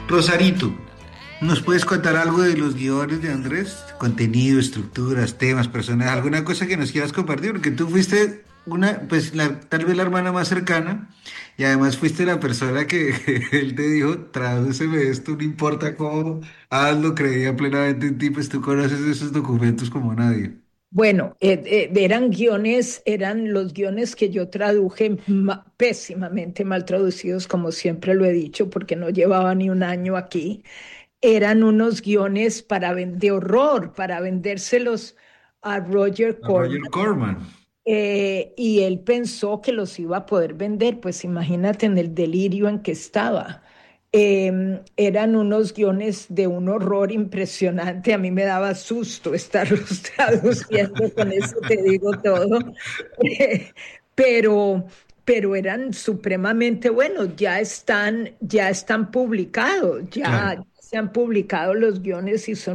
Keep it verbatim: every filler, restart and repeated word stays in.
Rosarito, ¿nos puedes contar algo de los guiones de Andrés? Contenido, estructuras, temas, personajes, alguna cosa que nos quieras compartir, porque tú fuiste una, pues la, tal vez la hermana más cercana y además fuiste la persona que él te dijo, tradúceme esto, no importa cómo, hazlo, creía plenamente en ti, pues tú conoces esos documentos como nadie. Bueno, eh, eh, eran guiones, eran los guiones que yo traduje ma- pésimamente mal traducidos, como siempre lo he dicho, porque no llevaba ni un año aquí. Eran unos guiones para ven- de horror, para vendérselos a Roger A Roger Corman. Corman. Eh, y él pensó que los iba a poder vender, pues imagínate en el delirio en que estaba. Eh, eran unos guiones de un horror impresionante, a mí me daba susto estarlos traduciendo, con eso te digo todo. Eh, pero, pero eran supremamente buenos, ya están, ya están publicados, Claro. ya se han publicado los guiones y son